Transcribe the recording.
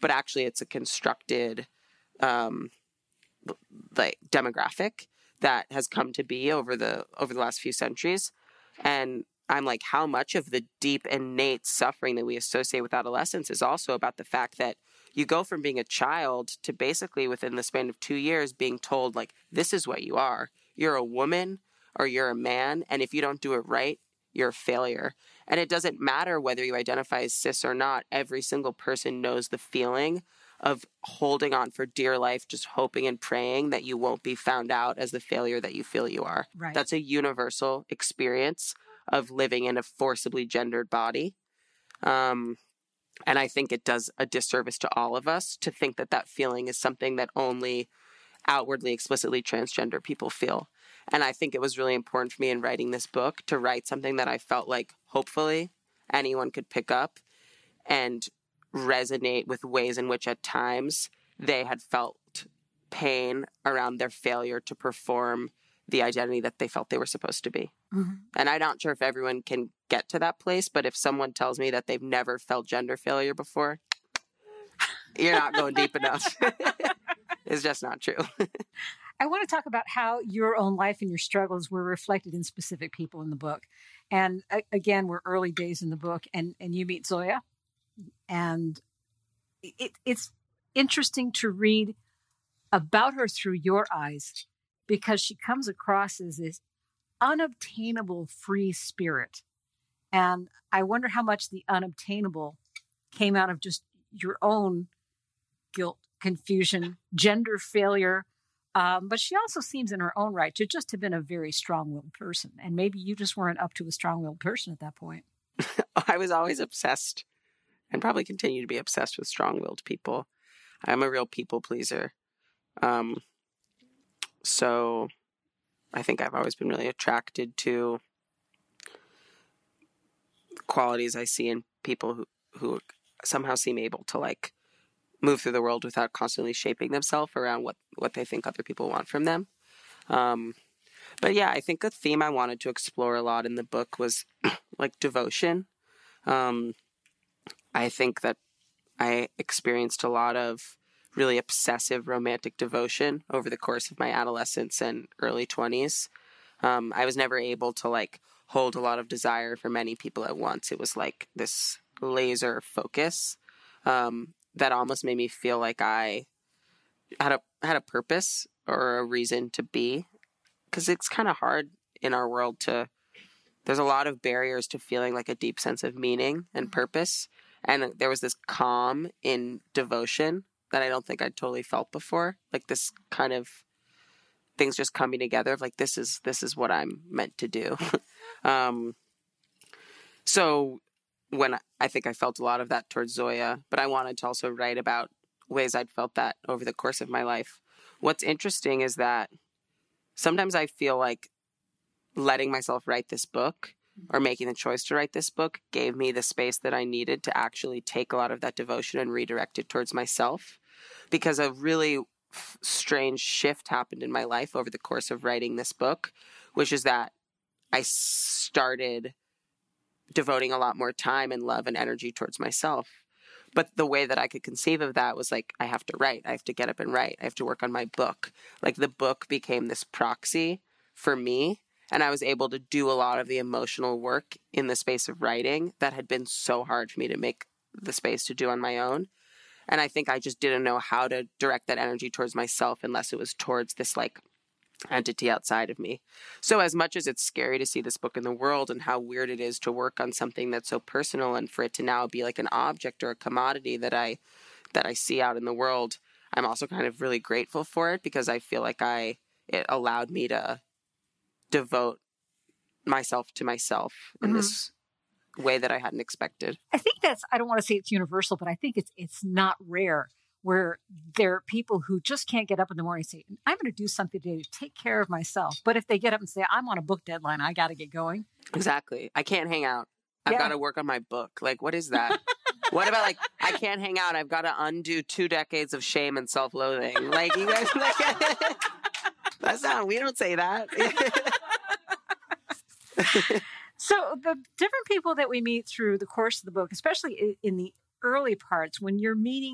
but actually it's a constructed like demographic that has come to be over the last few centuries. And I'm like, how much of the deep innate suffering that we associate with adolescence is also about the fact that you go from being a child to basically within the span of 2 years being told, like, this is what you are. You're a woman or you're a man, and if you don't do it right, you're a failure. And it doesn't matter whether you identify as cis or not. Every single person knows the feeling of holding on for dear life, just hoping and praying that you won't be found out as the failure that you feel you are. Right. That's a universal experience of living in a forcibly gendered body. And I think it does a disservice to all of us to think that that feeling is something that only outwardly, explicitly transgender people feel. And I think it was really important for me in writing this book to write something that I felt like hopefully anyone could pick up and resonate with ways in which at times they had felt pain around their failure to perform the identity that they felt they were supposed to be. Mm-hmm. And I'm not sure if everyone can get to that place, but if someone tells me that they've never felt gender failure before, you're not going deep enough. It's just not true. I want to talk about how your own life and your struggles were reflected in specific people in the book. And again, we're early days in the book, and you meet Zoya. And it's interesting to read about her through your eyes, because she comes across as this unobtainable free spirit. And I wonder how much the unobtainable came out of just your own guilt, confusion, gender failure. But she also seems in her own right to just have been a very strong-willed person. And maybe you just weren't up to a strong-willed person at that point. I was always obsessed and probably continue to be obsessed with strong-willed people. I'm a real people pleaser. So I think I've always been really attracted to qualities I see in people who somehow seem able to like move through the world without constantly shaping themselves around what they think other people want from them. But yeah, I think a theme I wanted to explore a lot in the book was like devotion. I think that I experienced a lot of really obsessive romantic devotion over the course of my adolescence and early 20s. I was never able to like hold a lot of desire for many people at once. It was like this laser focus that almost made me feel like I had a purpose or a reason to be. Because it's kind of hard in our world there's a lot of barriers to feeling like a deep sense of meaning and purpose. And there was this calm in devotion that I don't think I'd totally felt before. Like this kind of things just coming together of like, this is what I'm meant to do. So when I think I felt a lot of that towards Zoya, but I wanted to also write about ways I'd felt that over the course of my life. What's interesting is that sometimes I feel like letting myself write this book or making the choice to write this book gave me the space that I needed to actually take a lot of that devotion and redirect it towards myself. Because a really strange shift happened in my life over the course of writing this book, which is that I started devoting a lot more time and love and energy towards myself. But the way that I could conceive of that was like, I have to write. I have to get up and write. I have to work on my book. Like the book became this proxy for me. And I was able to do a lot of the emotional work in the space of writing that had been so hard for me to make the space to do on my own. And I think I just didn't know how to direct that energy towards myself unless it was towards this like entity outside of me. So as much as it's scary to see this book in the world and how weird it is to work on something that's so personal and for it to now be like an object or a commodity that I see out in the world, I'm also kind of really grateful for it because I feel like it allowed me to devote myself to myself in this way that I hadn't expected. I think I don't want to say it's universal, but I think it's not rare where there are people who just can't get up in the morning and say, I'm going to do something today to take care of myself. But if they get up and say, I'm on a book deadline, I got to get going. Exactly. I can't hang out. I've got to work on my book. Like, what is that? What about like, I can't hang out. I've got to undo 2 decades of shame and self-loathing. Like, you guys, like, we don't say that. So the different people that we meet through the course of the book, especially in the early parts, when you're meeting